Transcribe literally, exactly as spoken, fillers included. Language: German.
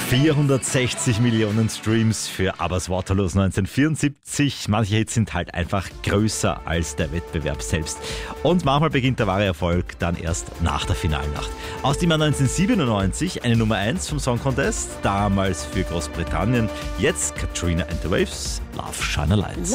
vierhundertsechzig Millionen Streams für ABBAs Waterloo neunzehnhundertvierundsiebzig. Manche Hits sind halt einfach größer als der Wettbewerb selbst. Und manchmal beginnt der wahre Erfolg dann erst nach der Finalnacht. Aus dem Jahr neunzehnhundertsiebenundneunzig eine Nummer eins vom Song Contest, damals für Großbritannien. Jetzt Katrina and the Waves, Love Shine a Light.